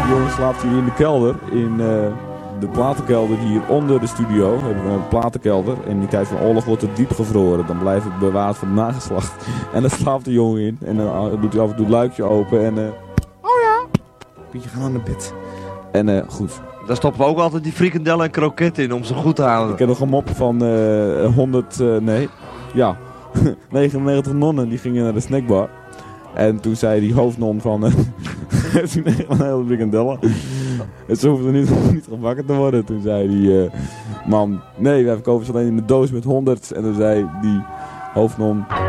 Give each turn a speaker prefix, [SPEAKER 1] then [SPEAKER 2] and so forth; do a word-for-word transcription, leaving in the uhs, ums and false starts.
[SPEAKER 1] jongen slaapt hier in de kelder. In uh, de platenkelder hier onder de studio. We hebben een platenkelder. En in die tijd van oorlog wordt het diep gevroren. Dan blijft het bewaard voor de nageslacht. En daar slaapt de jongen in. En dan uh, doet hij af en toe het luikje open. En uh, oh ja, Pietje, ga naar de bed. En uh, goed.
[SPEAKER 2] Daar stoppen we ook altijd die frikandellen en kroketten in om ze goed te houden.
[SPEAKER 1] Ik heb nog een mop van uh, honderd, uh, nee, ja, negenennegentig nonnen die gingen naar de snackbar. En toen zei die hoofdnon van, uh, heeft u een hele frikandellen? En ze hoefden niet, niet gebakken te worden. Toen zei die uh, man, nee, wij verkopen ze alleen in de doos met honderd. En toen zei die hoofdnon...